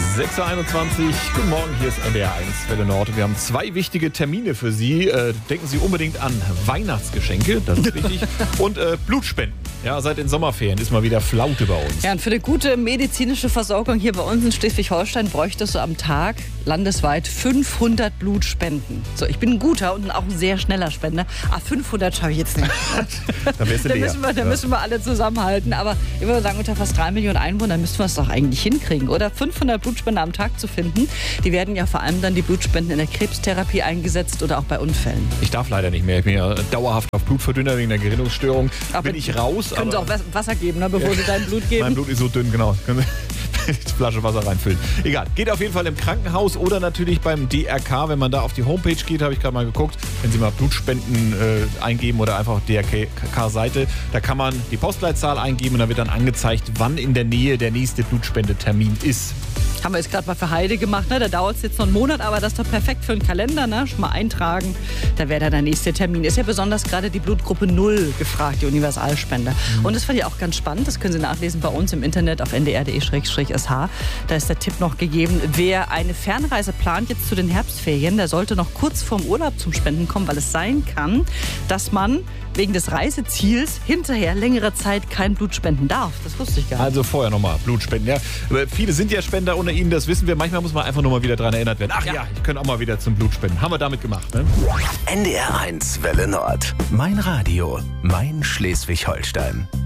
6.21 Uhr, guten Morgen, hier ist NDR 1 Welle Nord. Wir haben 2 wichtige Termine für Sie. Denken Sie unbedingt an Weihnachtsgeschenke, das ist wichtig, und Blutspenden. Ja, seit den Sommerferien ist mal wieder Flaute bei uns. Ja, und für eine gute medizinische Versorgung hier bei uns in Schleswig-Holstein bräuchtest du am Tag landesweit 500 Blutspenden. So, ich bin ein guter und auch ein sehr schneller Spender. 500 schaffe ich jetzt nicht. Da müssen wir alle zusammenhalten. Aber ich würde sagen, unter fast 3 Millionen Einwohnern müssten wir es doch eigentlich hinkriegen, oder? 500 Blutspender am Tag zu finden. Die werden ja vor allem dann die Blutspenden in der Krebstherapie eingesetzt oder auch bei Unfällen. Ich darf leider nicht mehr. Ich bin ja dauerhaft auf Blutverdünner wegen der Gerinnungsstörung. Aber bin ich raus. Können Sie auch Wasser geben, ne, bevor Sie dein Blut geben? Mein Blut ist so dünn, genau. Können Sie die Flasche Wasser reinfüllen. Egal. Geht auf jeden Fall im Krankenhaus oder natürlich beim DRK. Wenn man da auf die Homepage geht, habe ich gerade mal geguckt, wenn Sie mal Blutspenden eingeben oder einfach auf DRK-Seite, da kann man die Postleitzahl eingeben und da wird dann angezeigt, wann in der Nähe der nächste Blutspendetermin ist. Haben wir jetzt gerade mal für Heide gemacht, ne? Da dauert es jetzt noch einen Monat, aber das ist doch perfekt für einen Kalender, ne? Schon mal eintragen, da wäre dann der nächste Termin. Ist ja besonders gerade die Blutgruppe 0 gefragt, die Universalspender. Und das fand ich auch ganz spannend, das können Sie nachlesen bei uns im Internet auf ndr.de/sh. Da ist der Tipp noch gegeben, wer eine Fernreise plant jetzt zu den Herbstferien, der sollte noch kurz vorm Urlaub zum Spenden kommen, weil es sein kann, dass man wegen des Reiseziels hinterher längere Zeit kein Blut spenden darf. Das wusste ich gar nicht. Also vorher nochmal Blut spenden. Ja. Viele sind ja Spender unter Ihnen, das wissen wir. Manchmal muss man einfach nur mal wieder daran erinnert werden. Ach ja, ich könnte auch mal wieder zum Blut spenden. Haben wir damit gemacht, ne? NDR 1 Welle Nord. Mein Radio, mein Schleswig-Holstein.